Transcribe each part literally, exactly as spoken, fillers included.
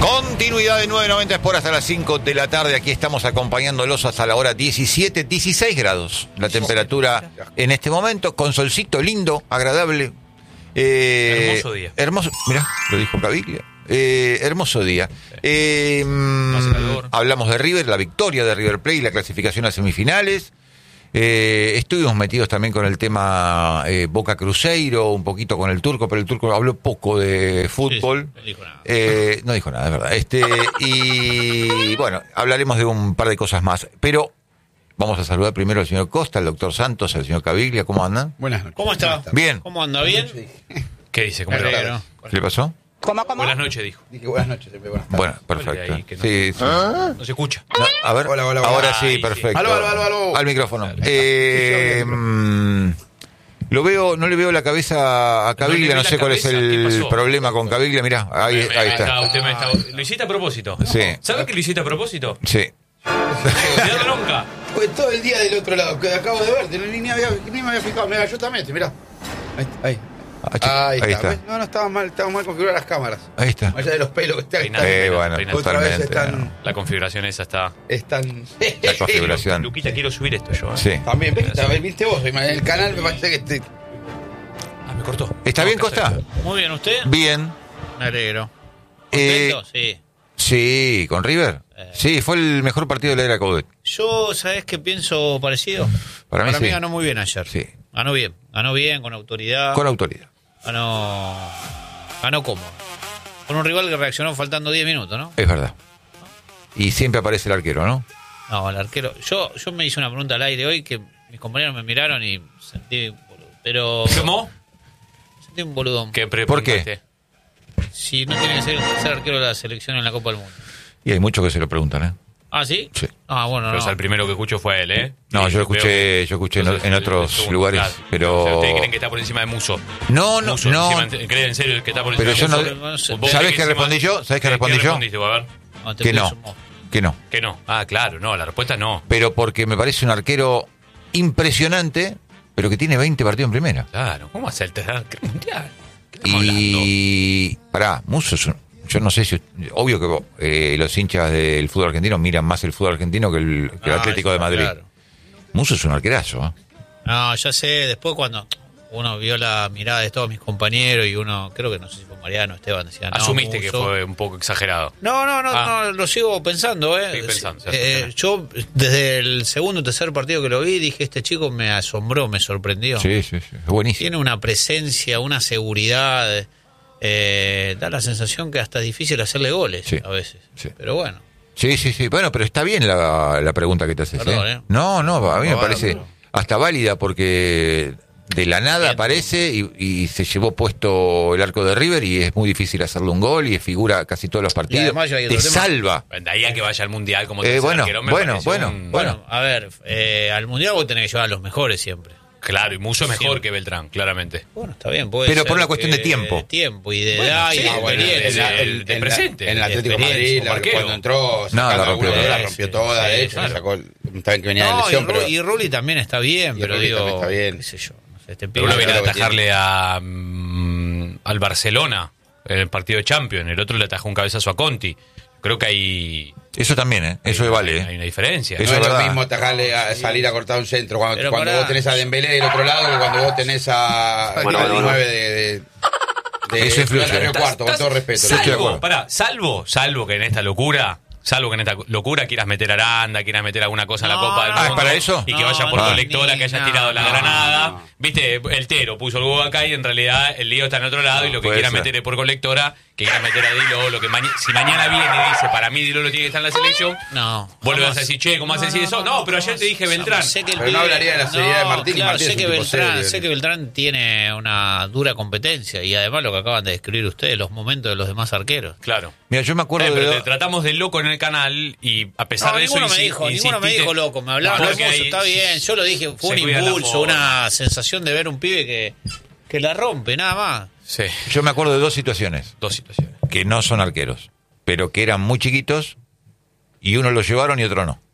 Continuidad de nueve noventa por hasta las cinco de la tarde. Aquí estamos acompañándolos hasta la hora diecisiete, dieciséis grados. La temperatura en este momento, con solcito lindo, agradable. Eh, hermoso día. Hermoso, mirá, lo dijo Caviglia. Eh, hermoso día. Eh, mm, hablamos de River, la victoria de River Plate y la clasificación a semifinales. Eh, estuvimos metidos también con el tema eh, Boca Cruzeiro, un poquito con el turco, pero el turco habló poco de fútbol. Sí, sí, no dijo nada. Eh, no dijo nada, es verdad. Este, y bueno, hablaremos de un par de cosas más. Pero vamos a saludar primero al señor Costa, al doctor Santos, al señor Caviglia. ¿Cómo andan? Buenas noches. ¿Cómo está? Bien. ¿Cómo anda? ¿Bien? ¿Qué dice? ¿Cómo le va? ¿Qué le pasó? ¿Cómo, cómo? Buenas noches, dijo. Dije buenas noches, siempre buenas tardes. Bueno, perfecto. Ahí, que no- Sí, sí. No se escucha. No, a ver, Hola, hola, hola. ahora Ahí sí, sí. perfecto. Aló, aló, aló, aló. Al micrófono. Eh, mm, lo veo, no le veo la cabeza a Caviglia, ve no, la sé cuál es cabeza, ¿qué el pasó? problema con Caviglia, mirá, ahí, Eh, ahí está. usted me está- ¿Lo hiciste a propósito? Sí. ¿Sabe que lo hiciste a propósito? Sí. ¿Te da bronca? Fue todo el día del otro lado, que acabo de verte, ni, ni, había, ni me había fijado. Mira, yo también, mirá. Ahí, ahí. Ah, che, Ahí, ahí está. está. No, no, estaban mal, estaban mal configuradas las cámaras. Ahí está. Más allá de los pelos que están. Peinado, Eh, peinado, bueno, peinado. Otra vez totalmente. están. La configuración esa está... Están. La configuración. Luquita, quiero subir esto yo. ¿eh? Sí. También, ¿ves? A ver, viste vos, en el canal me parece que este. Ah, me cortó. ¿Está bien, Costa? Muy bien, ¿usted? Bien. Me alegro. Eh, ¿Contento? Sí. Sí, con River. Eh. Sí, fue el mejor partido de la era Coudet. Yo, ¿sabés qué pienso parecido? Para mí sí. ganó muy bien ayer. Sí. Ganó bien. Ganó bien, con autoridad. Con autoridad. Ganó... Ganó cómodo. Con un rival que reaccionó faltando diez minutos, ¿no? Es verdad. Y siempre aparece el arquero, ¿no? No, el arquero... Yo, yo me hice una pregunta al aire hoy que mis compañeros me miraron y sentí... Pero... ¿Cómo? Sentí un boludón. ¿Qué ¿Por qué? preguntaste? Si no tiene que ser el tercer arquero de la selección en la Copa del Mundo. Y hay muchos que se lo preguntan, ¿eh? ¿Ah, sí? Sí. Ah, bueno, Pero no. o sea, el primero que escucho fue él, ¿eh? No, Sí, yo lo veo escuché, que- yo escuché en, Entonces, en el- otros el segundo, lugares, claro. pero... O sea, ¿ustedes creen que está por encima de Muso? No, no, Muso, no. encima- ¿Creen en serio que está por Pero encima yo de no- Muso? no sé. ¿Vos ¿Sabés crees qué encima- respondí yo? ¿Sabés qué respondí yo? respondiste, a ver? No, te Que no, sumó. que no. Que no. Ah, claro, no, la respuesta no. Pero porque me parece un arquero impresionante, pero que tiene veinte partidos en primera. Claro, ¿cómo hace el tercer arquero mundial? ¿Qué estamos hablando? Y... Pará, Musso es un... Yo no sé si... Obvio que eh, los hinchas del fútbol argentino miran más el fútbol argentino que el, que el Ah, Atlético eso de Madrid. claro. Musso es un arquerazo, ¿eh? No, ya sé, después cuando uno vio la mirada de todos mis compañeros y uno, creo que no sé si fue Mariano, Esteban, decía, no, Asumiste que Musso. fue un poco exagerado. No, no, no, Ah. no, lo sigo pensando, ¿eh? Sigue pensando, Sí, sí, eh, sí. yo, desde el segundo o tercer partido que lo vi, dije, este chico me asombró, me sorprendió. Sí, sí, sí. Es buenísimo. Tiene una presencia, una seguridad, eh, da la sensación que hasta es difícil hacerle goles Sí, a veces. sí. Pero bueno. Sí, sí, sí. Bueno, pero está bien la, la pregunta que te haces. Perdón, ¿eh? ¿eh? No, no, a mí me No, parece bueno. hasta válida porque de la nada Bien. aparece y, y se llevó puesto el arco de River y es muy difícil hacerle un gol y figura casi todos los partidos. además yo hay Te otro tema. salva. De ahí a que vaya al mundial como Eh, tercer bueno, arquero, me bueno, pareció bueno, un- Bueno, a ver, eh, al Mundial vos tenés que llevar a los mejores siempre. Claro, y Muso mejor Siempre. que Beltrán, claramente. Bueno, está bien, puede Pero ser por una cuestión que- de tiempo. De tiempo y de Bueno, edad sí, y de ah, bueno, experiencia. el- el- de presente, En el de Atlético de experiencia, Madrid, como la- arquero. cuando entró, No, la sacando rompió alguna, toda. la rompió Sí, toda, sí, de hecho, claro. la sacó, también que venía de No, lesión, y, pero... Ru- y Rulli también está bien, Y pero Rulli digo, también está bien. qué sé yo, no sé, este Pero pibe- uno viene a creo que atajarle a, mm, al Barcelona en el partido de Champions, el otro le atajó un cabezazo a Conti. Creo que hay, Eso también, ¿eh? Eso hay, vale, hay ¿eh? una diferencia. No Eso es es lo verdad. mismo atajarle a salir a cortar un centro cuando, Pero cuando pará. vos tenés a Dembélé del otro lado que cuando vos tenés a Bueno, al bueno, nueve de, de, de Eso influye. Río Estás- Cuarto, con Estás- todo respeto. Sí, estoy de Salvo, acuerdo. pará, salvo, salvo que en esta locura, salvo que en esta locura quieras meter a Aranda, quieras meter alguna cosa en la No, Copa del no, Mundo. ¿es para eso? Y que No, vaya por no, colectora, ni- que hayas no, tirado la no, granada. no. Viste, el Tero puso el huevo acá y en realidad el lío está en otro lado y lo que puede quiera ser. meter es por colectora, que quiera meter a Dilo, lo que maña- si mañana viene y dice, para mí Dilo lo tiene que estar en la selección, No. vos le vas jamás. a decir, che, ¿cómo haces eso? No, pero ayer te dije Beltrán. Sé que el Pero no pibe- hablaría de la seriedad de Martín, y claro, Martín sé es que un tipo Beltrán, serio. sé que Beltrán tiene una dura competencia y además lo que acaban de describir ustedes, los momentos de los demás arqueros. Claro. Mira, yo me acuerdo Eh, pero de... te tratamos de loco en el canal y a pesar No, de eso ninguno me insi- dijo, ninguno me insististe- dijo loco, me hablaba Porque hermoso, ahí está bien, yo lo dije, fue se un cuida la impulso, forma. una sensación de ver un pibe que, que la rompe, nada más. Sí, Yo me acuerdo de dos situaciones dos situaciones. que no son arqueros, pero que eran muy chiquitos y uno lo llevaron y otro no.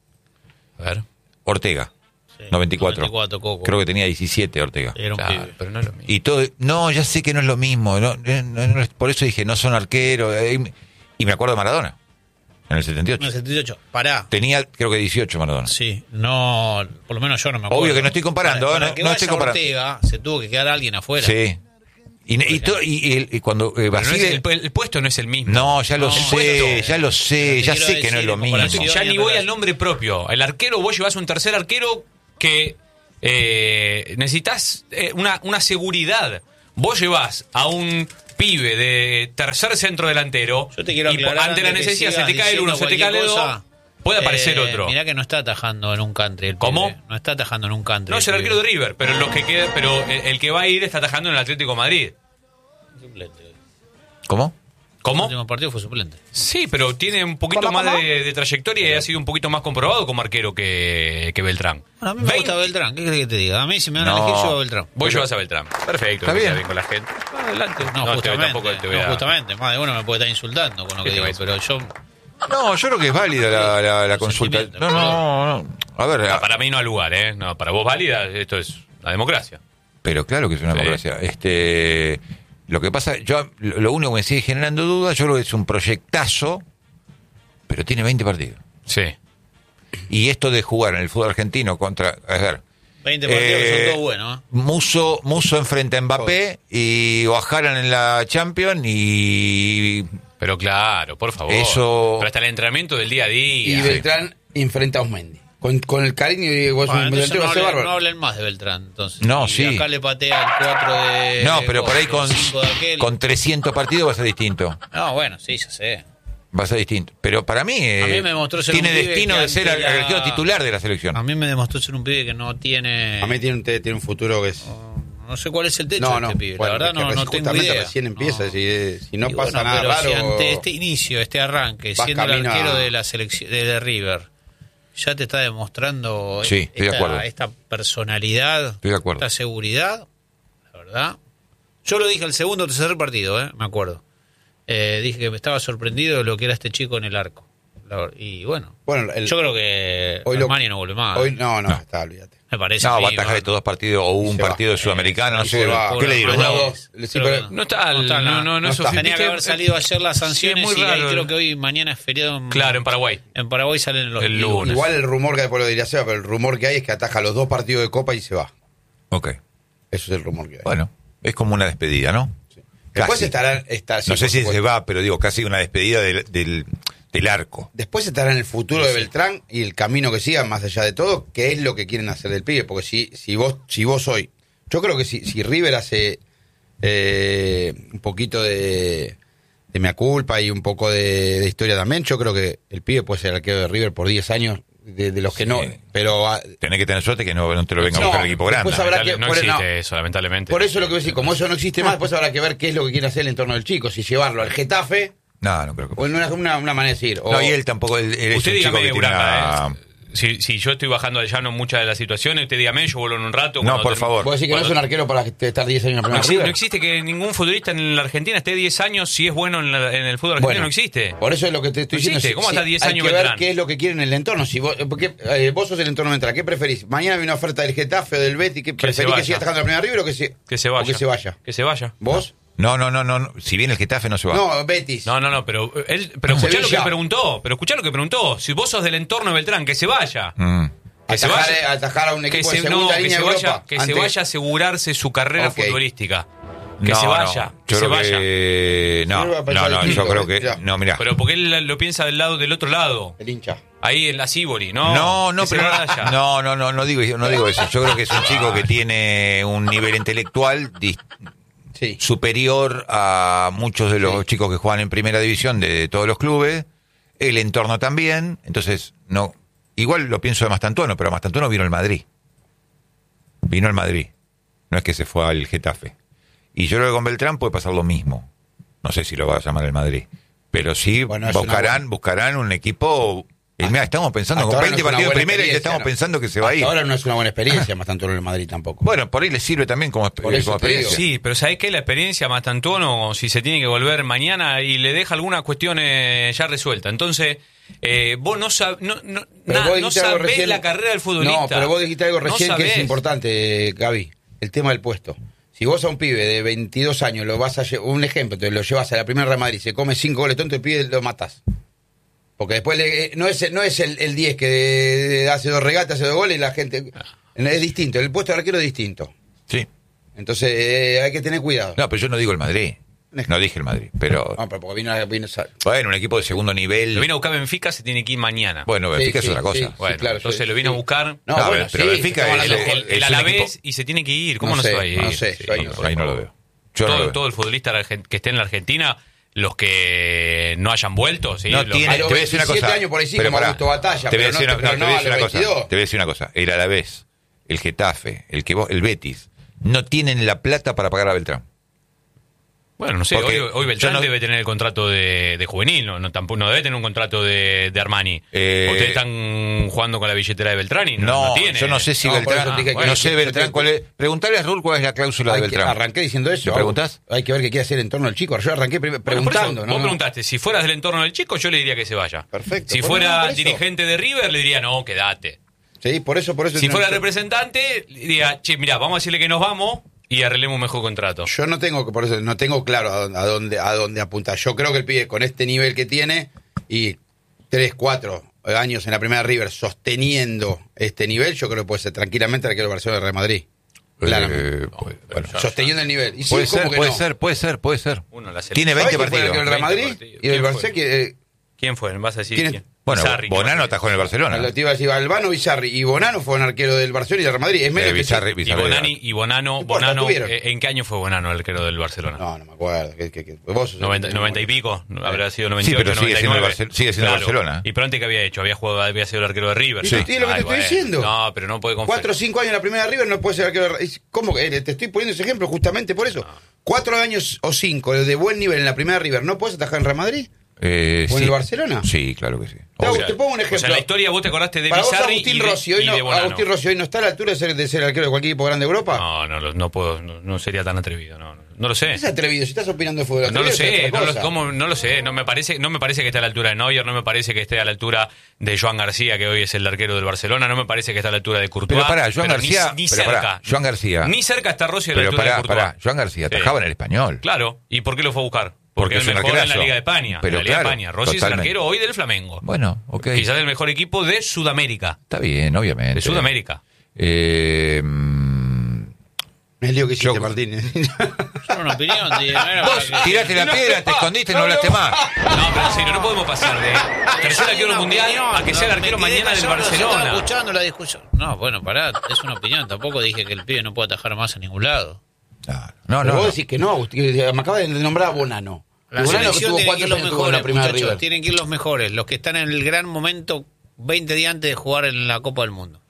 A ver. Ortega, Sí, noventa y cuatro. noventa y cuatro, Coco. Creo que tenía diecisiete Ortega. Era un Claro, pibe. pero no es lo mismo. Y todo, no, ya sé que no es lo mismo, no, no, no, por eso dije, no son arqueros. eh, Y me acuerdo de Maradona, en el setenta y ocho. En el setenta y ocho. Pará. Tenía, creo que dieciocho Maradona. Sí, no, por lo menos yo no me acuerdo. Obvio que no estoy comparando, Para, para no, que no vaya estoy comparando. Ortega, se tuvo que quedar alguien afuera. Sí. Y, y, todo- y- y el- y cuando eh, Pero no es Basile... el, el puesto no es el mismo. No, ya lo No, sé, puesto. ya lo sé, Pero te ya quiero sé que no decir, es lo en mismo. comparación- Ya ni voy al nombre propio. El arquero, vos llevas un tercer arquero que eh, necesitas eh, una, una seguridad. Vos llevas a un pibe de tercer centro delantero Yo te quiero y aclarar ante la antes que necesidad se sigas te cae el uno, se te diciendo cae el cualquier dos, cosa. puede aparecer Eh, otro. Mirá que no está atajando en un country. El ¿Cómo? pibe. No está atajando en un country. No es el arquero de River, pero los que queda, pero el, el que va a ir está atajando en el Atlético de Madrid. Suplente. ¿Cómo? El ¿Cómo? último partido fue suplente. Sí, pero tiene un poquito ¿Cómo, más cómo? de, de trayectoria y ha sido un poquito más comprobado como arquero que, que Beltrán. Bueno, a mí me veinte gusta Beltrán. ¿Qué crees que te diga? A mí si me van a No. elegir yo a Beltrán. Vos llevas a Beltrán. Perfecto, Está que bien. sea con la gente. Adelante. No, te voy- justamente. tampoco te voy no, a- justamente. Más de uno me puede estar insultando con lo ¿Qué que te digo. va a Pero yo. No, yo creo que es válida la, la- la Los consulta. sentimientos, No, no, no. A ver, Ah, para mí no hay lugar, ¿eh? No, para vos válida, esto es la democracia. pero claro que es una Sí. democracia. Este, lo que pasa, yo lo lo único que me sigue generando dudas, yo creo que es un proyectazo, pero tiene veinte partidos. Sí. Y esto de jugar en el fútbol argentino contra, a ver, veinte partidos que Eh, son todos buenos. ¿eh? Muso, Muso enfrenta a Mbappé y Oajaran en la Champions y Pero claro, por favor. Eso- Pero hasta el entrenamiento del día a día. Y Beltrán enfrenta a Osmendi. Con, con el cariño y vos Bueno, un entonces delantero no, va a ser hablen, bárbaro. no hablen más de Beltrán, entonces. No, Y sí. acá le patea el cuatro de. no, pero por ahí con, cinco de aquel. con trescientos partidos va a ser distinto. No, bueno, sí, ya sé. Va a ser distinto. Pero para mí, eh, A mí me demostró ser tiene un pibe destino que de ser ante el la- arquero titular de la selección. A mí me demostró ser un pibe que no tiene. A mí tiene un, tiene un futuro que es... No sé cuál es el techo No, de no, este pibe. bueno, la verdad, que no, no recién- tengo justamente idea. recién empieza, No. si, si no Y pasa bueno, nada pero raro... si ante este inicio, este arranque, vas siendo el camino a- arquero de la selección de, de River, ya te está demostrando Sí, estoy de esta, acuerdo. esta personalidad, Estoy de acuerdo. esta seguridad, la verdad. Yo lo dije el segundo o tercer partido, ¿eh? Me acuerdo. Eh, dije que me estaba sorprendido de lo que era este chico en el arco. La ver- Y bueno, Bueno, el- yo creo que hoy lo- Armani no vuelve más. Hoy no, no, No. está, olvídate. Me parece. No, a mí, va a atajar va. estos dos partidos o un se va. partido sudamericano, no Y sé. se va. ¿Qué le digo? Pobre No, Armani. Sí, Creo pero- que No está, no está, no, no, no, no, no es está. suficiente. Tenía que haber salido ayer las Sí, es sanciones muy y ahí raro. creo que hoy, mañana es feriado. En, Claro, en Paraguay. En Paraguay salen los El lunes. Igual el rumor que después lo diría Seba, pero el rumor que hay es que ataja los dos partidos de Copa y se va. Ok. Eso es el rumor que hay. Bueno, es como una despedida, ¿no? Después Casi. estará... Está, sí, no sé por si supuesto. se va, pero digo, casi una despedida del, del, del arco. Después estará en el futuro de Beltrán y el camino que siga, más allá de todo, qué es lo que quieren hacer del pibe. Porque si, si vos si vos hoy... Yo creo que si, si River hace eh, un poquito de, de mea culpa y un poco de, de historia también, yo creo que el pibe puede ser arquero de River por diez años, de, de los que Sí. no... Pero ah, Tenés que tener suerte que no, no te lo venga a No, buscar el equipo grande. después habrá que- no por- existe no. eso, lamentablemente. por eso lo que voy a decir, como eso no existe más, después habrá que ver qué es lo que quiere hacer el entorno del chico. Si llevarlo al Getafe No, no creo que o en una, una, una manera de decir. O, No, y él tampoco, él, él es Usted un chico dígame, que tiene Uranga, una- eh, si, si yo estoy bajando al llano en muchas de las situaciones, usted dígame, yo vuelvo en un rato. No, cuando por termine- favor. ¿Vos decís que no es un arquero para estar diez años en la No primera existe, River? no existe que ningún futbolista en la Argentina esté diez años si es bueno en, la- en el fútbol argentino, Bueno, no existe. Por eso es lo que te estoy No diciendo. existe. si- ¿Cómo si- hasta diez hay años que ver Beltrán? qué es lo que quieren en el entorno. Si vos, porque eh, vos sos el entorno mental, ¿qué preferís? Mañana viene una oferta del Getafe o del Betis, ¿qué Que se preferís que vaya. siga atajando la primera River o que se, Que se o vaya. que se vaya? Que se vaya. ¿Vos? No, no, no, no, no. Si viene el Getafe no se va. No, Betis. No, no, no, pero él, pero escuchá lo que Sevilla. preguntó, pero escuchá lo que preguntó. Si vos sos del entorno de Beltrán, que se vaya. Mm. Que se atajar, vaya. atajar a un Que equipo se, de segunda no, que línea se de vaya, Europa. que se ante- vaya a asegurarse su carrera Ok. futbolística. Que No, se no. vaya, que Yo se creo vaya. que... No, Yo iba a no, pensar no, yo distinto, creo eh, que... ya. No, mirá. Pero porque él lo piensa del lado del otro lado. El hincha. Ahí en la Sibori, ¿no? No, no, Que se pero vaya. no, no, no, no digo, no digo eso. Yo creo que es un chico que tiene un nivel intelectual dis- Sí. superior a muchos de los Sí. chicos que juegan en primera división de, de todos los clubes. El entorno también. Entonces, no. Igual lo pienso de Mastantuono, pero Mastantuono vino al Madrid. Vino al Madrid. No es que se fue al Getafe. Y yo creo que con Beltrán puede pasar lo mismo. No sé si lo va a llamar el Madrid. Pero sí Bueno, es una buscarán, buena- buscarán un equipo. Y mira, estamos pensando Hasta con ahora veinte no es una partidos de buena primera y ya experiencia, estamos ¿no? pensando que se va a ir. Hasta ahora no es una buena experiencia, más tanto en el Madrid tampoco. Bueno, por ahí le sirve también como, Por eso como te digo. experiencia. Sí, pero ¿sabés qué? La experiencia Mastantuono, si se tiene que volver mañana y le deja alguna cuestión eh, ya resuelta. Entonces, eh, vos no, sab, no, no, Pero na- vos no dijiste algo sabés recién- la carrera del futbolista. No, pero vos dijiste algo No recién que es sabés. importante, Gaby. El tema del puesto. Si vos a un pibe de veintidós años lo vas a llevar, un ejemplo, te lo llevas a la primera Real Madrid, se come cinco goles tonto, el pibe lo matás. Porque después le, no es, no es el, el diez que de, de, hace dos regatas, hace dos goles y la gente... Es distinto, el puesto de arquero es distinto. Sí. Entonces eh, hay que tener cuidado. No, pero yo no digo el Madrid. No dije el Madrid, pero... No, pero porque vino... vino bueno, un equipo de segundo nivel... Lo vino a buscar Benfica, se tiene que ir mañana. Bueno, Benfica sí, es otra cosa. Sí, bueno, sí, claro, entonces sí, lo vino sí. a buscar... No, no bueno, pero sí, Benfica es, el, es, el, el es un Alavés equipo... y se tiene que ir. ¿Cómo no, no, sé, se va a ir? No sé, sí, yo ahí no, ahí no lo veo. Yo todo, no lo veo. todo el futbolista que esté en la Argentina, los que no hayan vuelto, ¿sí? No los tiene, a los te voy a decir una veintisiete cosa. años por ahí sí, pero como pará, Augusto Batalla, te voy a pero decir no- una, pero no, te no voy a a decir una los cosa. veintidós. Te voy a decir una cosa. El Alavés, el Getafe, el que vos- el Betis, no tienen la plata para pagar a Beltrán. Bueno, no sé, Porque hoy, hoy Beltrán yo no- debe tener el contrato de, de juvenil, no, no, tampoco, no debe tener un contrato de, de Armani. Eh, Ustedes están jugando con la billetera de Beltrán y no, No, no tiene. yo no sé si No, por Beltrán, eso te dije que- no sé que- Beltrán que- cuál es. Preguntale a Raúl cuál es la cláusula de Hay que- Beltrán. arranqué diciendo eso. ¿Le preguntás? Hay que ver qué quiere hacer en torno al chico. Yo arranqué prim- Bueno, por eso, preguntando, ¿no? vos preguntaste, si fueras del entorno del chico, yo le diría que se vaya. Perfecto. Si Por fuera eso, por eso. dirigente de River, le diría, no, quédate. Sí, por eso, por eso. Si no- fuera yo- representante, le diría, che, mirá, vamos a decirle que nos vamos y arreglemos un mejor contrato. Yo no tengo, por eso no tengo claro a dónde, a dónde, a dónde apuntar. Yo creo que el pibe con este nivel que tiene y tres, cuatro años en la primera River sosteniendo este nivel, yo creo que puede ser tranquilamente el arquero del Barcelona de Real Madrid. Claramente. Eh, pues, bueno, ya- Sosteniendo el nivel. Y sí, puede ¿cómo ser, que puede no? ser, puede ser, puede ser. Uno la selección. Tiene ¿Sabés veinte quién fue el partidos. arquero del Real Madrid veinte partidos. y del ¿Quién Barça fue? que eh, ¿Quién fue? ¿Vas a decir ¿Quién es? quién? Bueno, Bizarri, Bonano ¿no? atajó en el Barcelona. lo te iba a decir Albano, Bizarri y Bonano fueron arquero del Barcelona y del Real Madrid. Es medio Eh, que Bizarri- sí. Y, Bizarri- Bonani, y Bonano, No importa, Bonano tuvieron. eh, ¿en qué año fue Bonano el arquero del Barcelona? No, no me acuerdo. Que, que, que, vos sos el noventa, que- noventa y pico, habrá sido Sí, noventa y ocho, pero sigue siendo el noventa y nueve. Barcel- sigue siendo el Claro. Barcelona. ¿Y pero antes qué había hecho? Había jugado, había sido el arquero de River. Sí, sí, es lo que te Ay, estoy bueno. diciendo. No, pero no puede confiar. Cuatro o cinco años en la primera River no puede ser arquero de... es- ¿Cómo que? Eh, Te estoy poniendo ese ejemplo justamente por eso. Cuatro años o cinco de buen nivel en la primera River, ¿no puedes atajar en Real Madrid? Eh, ¿O en sí. el Barcelona? Sí, claro que sí. Te, hago- O sea, te pongo un O sea, ejemplo. en la historia vos te acordaste de Para vos Bizarri Agustín y de, Rossi hoy y no, de Bonano. Agustín Rossi hoy no está a la altura de ser, de ser arquero de cualquier equipo grande de Europa. No, no, lo- no puedo, no, no sería tan atrevido, no, no, no lo sé. Es atrevido, si estás opinando de fútbol. No lo atrevido es sé, otra no lo, cosa. ¿cómo? No lo sé, no me parece, no me parece que esté a la altura de Neuer, no me parece que esté a la altura de Joan García, que hoy es el arquero del Barcelona, no me parece que esté a la altura de Courtois. Pero pará, Joan pero ni- García- ni, pero cerca. pará, Joan García. Ni cerca está Rossi a la Pero altura pará, de Courtois. pará, Joan García Sí. atajaba en el Español. Claro, ¿y por qué lo fue a buscar? Porque Porque es es el un mejor en la arquerazo. Liga de España. Pero en la Liga claro, de España. Rossi es el totalmente. arquero hoy del Flamengo. Bueno, ok. Quizás el mejor equipo de Sudamérica. Está bien, obviamente. De Sudamérica. Eh, mm, Es el lío que hiciste, Yo- Martínez. Solo una opinión, tío, no era vos para que- tiraste la piedra, te escondiste y no hablaste más. No, pero en serio, no podemos pasar de tercer arquero Una mundial opinión, a que sea el no, arquero me quedé mañana del callado, Estaba Barcelona. escuchando la discusión. No, bueno, pará, es una opinión. Tampoco dije que el pibe no puede atajar más a ningún lado. No, no, Pero no. vos no. decís que no, Agustín, que me acaba de nombrar a Bonano. La Y Bonano que selección tuvo tiene que cuatro ir los años tuvo en mejores, la primera muchachos. River. Tienen que ir los mejores. Los que están en el gran momento veinte días antes de jugar en la Copa del Mundo.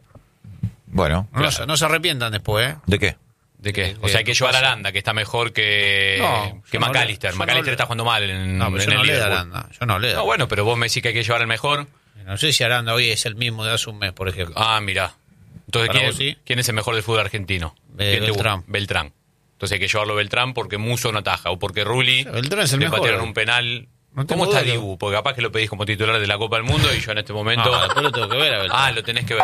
Bueno, No, se, no se arrepientan después, ¿eh? ¿de qué? ¿De qué? De- O sea, hay que de- llevar a Aranda, que está mejor que, No, que yo no McAllister. le- yo no McAllister le- está jugando mal en, No, pero en yo el no le da Liverpool. Aranda. Yo no le da. No, bueno, pero vos me decís que hay que llevar al mejor. No sé si Aranda hoy es el mismo de hace un mes, por ejemplo. Ah, mirá. Entonces, Para ¿quién, vos sí. quién es el mejor del fútbol argentino? Eh, ¿Quién te Beltrán. gusta? Beltrán. Entonces hay que llevarlo Beltrán porque Muso no ataja o porque Rulli Beltrán es el le mejor. patearon un penal. No ¿Cómo tengo está duda. Dibu? Porque capaz que lo pedís como titular de la Copa del Mundo y yo en este momento... No, después lo tengo que ver a Beltrán. ah, lo tenés que ver.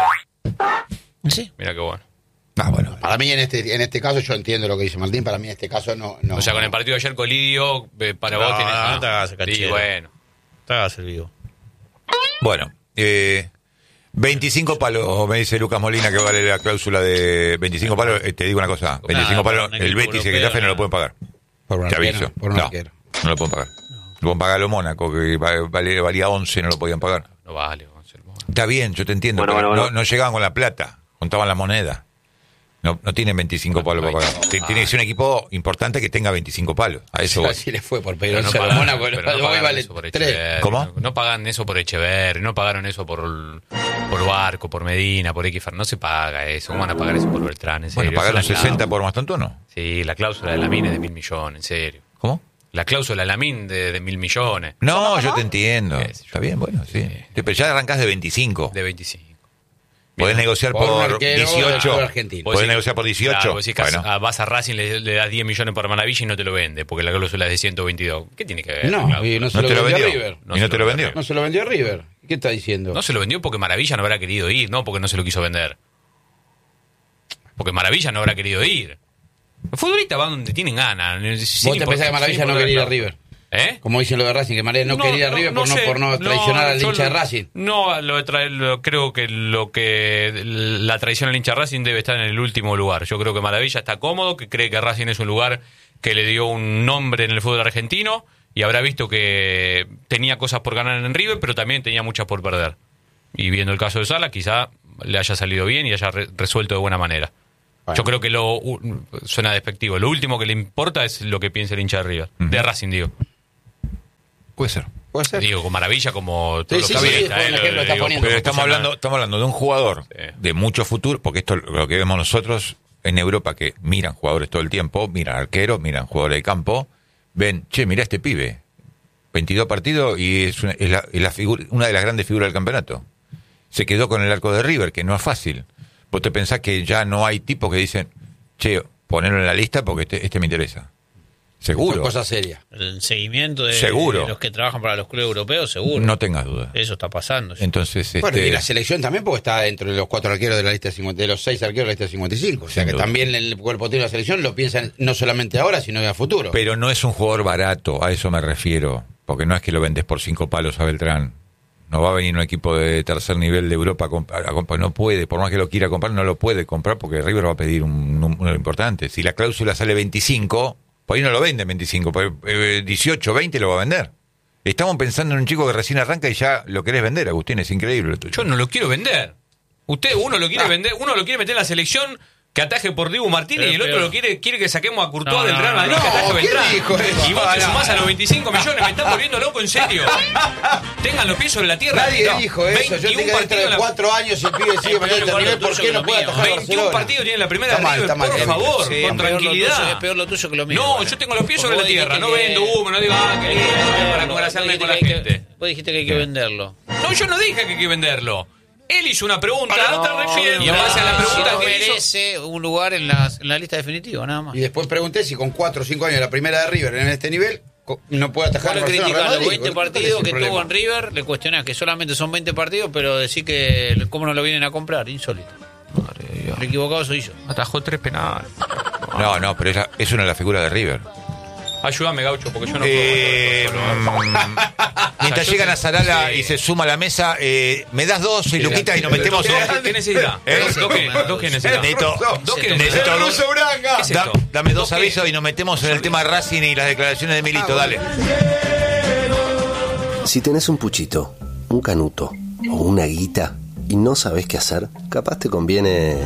Sí. Mira qué bueno. Ah, bueno. Para mí en este en este caso yo entiendo lo que dice Martín, para mí en este caso no... no O sea, con el partido de ayer Colidio, eh, para No, vos tenés... no te hagas el Y canchero. bueno. Te hagas el vivo. Bueno, eh, veinticinco palos, me dice Lucas Molina que vale la cláusula de veinticinco palos. Eh, te digo una cosa, veinticinco para palos, un el equipo Betis y el europeo, Getafe no nada. lo pueden pagar. Por un Te arquero, aviso. por un No, arquero. no lo pueden pagar. Lo pueden pagar lo Mónaco, que va- vale- valía once, no lo podían pagar. No vale, Gonzalo. Está bien, yo te entiendo, Bueno, pero bueno, no, bueno. no llegaban con la plata, contaban la moneda. No, no tienen veinticinco palos para pagar. Ti- Tiene que ser un equipo importante que tenga veinticinco palos. A eso voy. Así le fue por Pero Pedro no Gonzalo pagan- Mónaco, pero no hoy pagaron vale eso por tres. Echeverri, ¿Cómo? No, no pagan eso por Echeverri, no pagaron eso por, por Barco, por Medina, por X. No se paga eso. ¿Cómo van a pagar eso por Beltrán? En serio. Bueno, pagaron Eso es la sesenta cláusula. por Mastantuono. Sí, la cláusula de la mina es de mil millones, en serio. ¿Cómo? La cláusula de la min de, de mil millones. No, yo te entiendo. Qué sé yo. Está bien, bueno, sí. Pero ya arrancás de veinticinco. De veinticinco. Podés negociar por un por arquero dieciocho. del argentino. Vos Podés decís- negociar por dieciocho. Claro, vos decís que Bueno. a- vas a Racing, le, le das diez millones por Maravilla y no te lo vende, porque la cláusula es de ciento veintidós. ¿Qué tiene que ver? No, la cláusula? y no se No lo te lo vendió a vendió. River. No y se no te lo lo vendió. No se lo vendió a River. ¿Qué está diciendo? No se lo vendió porque Maravilla no habrá querido ir, no porque no se lo quiso vender. Porque Maravilla no habrá querido ir. Los futbolistas van donde tienen ganas. ¿Vos te pensás que Maravilla no quería ir a River? ¿Eh? Como dicen lo de Racing, que Maravilla no, no quería ir a River no, no por, no, por no traicionar no, al hincha de Racing. No, lo, lo, creo que lo que la traición al hincha de Racing debe estar en el último lugar. Yo creo que Maravilla está cómodo, que cree que Racing es un lugar que le dio un nombre en el fútbol argentino y habrá visto que tenía cosas por ganar en River, pero también tenía muchas por perder. Y viendo el caso de Sala, quizá le haya salido bien y haya re- resuelto de buena manera. Bueno. Yo creo que lo uh, suena despectivo. Lo último que le importa es lo que piensa el hincha de River, uh-huh. de Racing, digo. Puede ser. Puede ser. Digo, con Maravilla como todos sí, los sí, sí, eh, lo, lo, digo, pero estamos hablando, estamos hablando de un jugador sí. de mucho futuro, porque esto lo que vemos nosotros en Europa, que miran jugadores todo el tiempo, miran arqueros, miran jugadores de campo, ven, che, mirá este pibe, veintidós partidos y es una, es la, es la figura, una de las grandes figuras del campeonato. Se quedó con el arco de River, que no es fácil. Vos te pensás que ya no hay tipos que dicen, che, ponerlo en la lista porque este, este me interesa. Seguro. Cosa seria. El seguimiento de, seguro. de los que trabajan para los clubes europeos, seguro. No tengas duda. Eso está pasando. Entonces, bueno, este... y la selección también, porque está dentro de los cuatro arqueros de la lista de cincuenta, de los seis arqueros de la lista de cincuenta y cinco. O sea que también el cuerpo técnico de la selección lo piensan no solamente ahora, sino en el futuro. Pero no es un jugador barato, a eso me refiero. Porque no es que lo vendes por cinco palos a Beltrán. No va a venir un equipo de tercer nivel de Europa a comprar, a comprar, no puede, por más que lo quiera comprar, no lo puede comprar porque River va a pedir un número importante. Si la cláusula sale veinticinco, por ahí no lo vende veinticinco, por dieciocho, veinte lo va a vender. Estamos pensando en un chico que recién arranca y ya lo querés vender, Agustín, es increíble lo tuyo. Yo no lo quiero vender. Usted, uno lo quiere ah. vender, uno lo quiere meter en la selección que ataje por Dibu Martínez pero, y el otro pero... lo quiere quiere que saquemos a Courtois no, del Real Madrid no, que ataje Beltrán. Y vos te sumás a los veinticinco millones, me estás volviendo loco en serio. Tengan los pies sobre la tierra. Nadie no, dijo eso. Yo tengo dentro de cuatro años el pibe sigue metiendo nivel, ¿por qué no puede atajar veintiún partidos tiene la primera de River, por favor, sí, con tranquilidad. Es peor lo tuyo que lo mío. No, yo tengo los pies sobre la tierra, no vendo humo, no digo, ah, que lindo, para congraciarme con la gente. Vos dijiste que hay que venderlo. No, yo no dije que hay que venderlo. Él hizo una pregunta no, y en base a la pregunta no que merece hizo un lugar en la, en la lista definitiva, nada más. Y después pregunté si con cuatro o cinco años la primera de River en este nivel no puede atajar a criticar los veinte partidos que tuvo en River, le cuestionás que solamente son veinte partidos, pero decir que cómo no lo vienen a comprar, insólito. Madre Dios. El equivocado soy yo. Atajó tres penales. No, no, pero esa, es una de las figuras de River. Ayúdame, Gaucho, porque yo no eh, puedo. Mmm, mientras o sea, llegan a Zarala sí. y se suma a la mesa, eh, me das dos y Luquita y nos metemos en... ¿Qué necesitas? ¿Eh? ¿Dos qué? ¿Dos qué necesitas? Necesito, ¿Dos qué necesito el ruso Branga. Es da, dame dos, dos avisos y nos metemos en el tema de Racing y las declaraciones de Milito, ah, dale. Si tenés un puchito, un canuto o una guita y no sabés qué hacer, capaz te conviene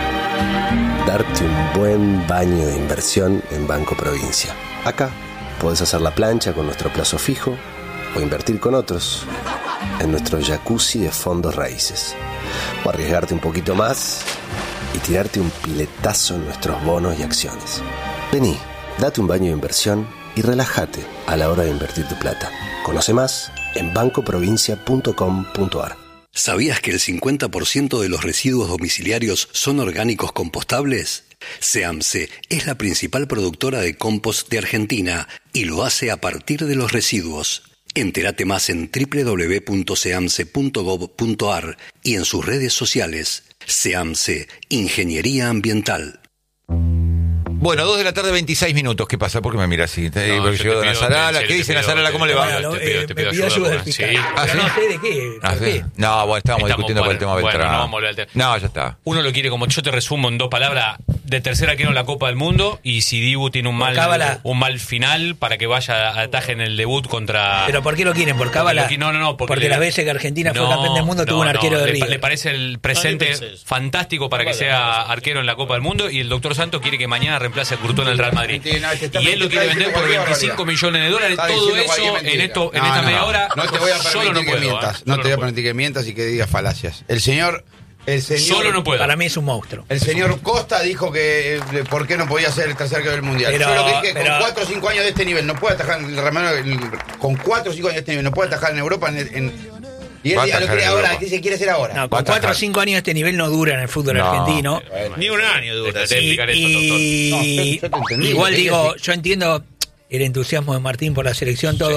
darte un buen baño de inversión en Banco Provincia. Acá podés hacer la plancha con nuestro plazo fijo o invertir con otros en nuestro jacuzzi de fondos raíces. O arriesgarte un poquito más y tirarte un piletazo en nuestros bonos y acciones. Vení, date un baño de inversión y relájate a la hora de invertir tu plata. Conoce más en banco provincia punto com punto a r. ¿Sabías que el cincuenta por ciento de los residuos domiciliarios son orgánicos compostables? SEAMSE es la principal productora de compost de Argentina y lo hace a partir de los residuos. Entérate más en doble u doble u doble u punto seamse punto gob punto a r y en sus redes sociales. SEAMSE, Ingeniería Ambiental. Bueno, dos de la tarde, veintiséis minutos. ¿Qué pasa? ¿Por qué me mira así? No, llegó a Nazarala. ¿Qué dice Nazarala? ¿Cómo le va? Te pido, te pido, te pido ayuda. ayuda sí. ¿Ah, sí? No sé de qué. ¿Ah, sí? No, bueno, estábamos discutiendo por el tema bueno, Beltrán. No, vamos a volver al tema. No, ya está. Uno lo quiere como yo te resumo en dos palabras. De tercera quiero en la Copa del Mundo y si Dibu tiene un mal un mal final para que vaya a ataje en el debut contra... ¿Pero por qué lo quieren? ¿Por cábala? No, no, no. Porque, porque le... las veces que Argentina no, fue campeón del mundo no, tuvo un arquero no, de le, River. Le parece el presente no, fantástico para que sea arquero en la Copa del Mundo y el doctor Santos quiere que mañana reemplace a Courtois en el Real Madrid. Y él lo quiere vender por veinticinco millones de dólares. Todo eso en esto en esta media hora. No te voy a permitir que mientas. No te voy a permitir que mientas y que digas falacias. El señor... El señor, Solo no puedo. Para mí es un monstruo. El señor Costa dijo que eh, por qué no podía ser el tercer arquero del mundial. Pero, Yo lo que dije pero, con cuatro o cinco años de este nivel no puede atajar en el Real Madrid, con cuatro o cinco años de este nivel no puede atajar en Europa en, en y él ya lo quiere ahora, ¿qué se quiere hacer ahora? No, con cuatro o cinco años de este nivel no dura en el fútbol no, argentino. Bueno, ni un año dura. Y, y, no, yo, yo te entendí, igual digo, yo entiendo el entusiasmo de Martín por la selección, todo. Sí.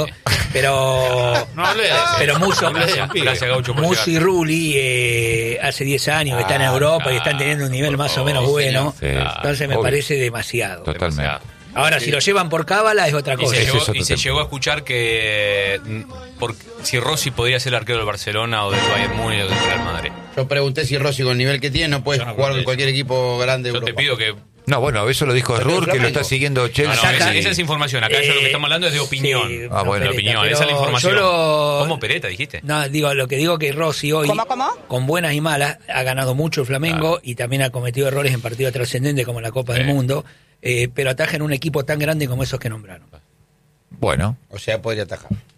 Pero, No hablé de eso. pero Muso, No hablé de eso. Gracias, Gaucho, por Muso y llegar. Rulli eh, hace diez años que están en Ah, Europa y están ah, teniendo un nivel por más o favor, menos bueno. sí, Entonces me obvio. parece demasiado. Totalmente. Ahora, si lo llevan por cábala es otra Y cosa. se, Ese llegó, es otro y se tema. llegó a escuchar que mm, por, si Rossi podía ser el arquero del Barcelona o del Bayern Múnich o del Real Madrid. Yo pregunté si Rossi con el nivel que tiene no puede Yo no jugar pregunté con cualquier equipo grande de Yo te Europa. pido que... No, bueno, eso lo dijo Pero Rur, que lo Flamengo. está siguiendo No, no, Chelsea. esa, Acá- esa es información. Acá yo lo que estamos hablando es de opinión. Sí, Ah, bueno. de Peretta, opinión. pero Esa es la información. yo lo- ¿Cómo Peretta dijiste? No, digo, lo que digo que Rossi hoy, con buenas y malas, ha ganado mucho el Flamengo y también ha cometido errores en partidos trascendentes como la Copa Sí. del Mundo, eh, pero ataja en un equipo tan grande como esos que nombraron. Bueno, O sea, podría atajar.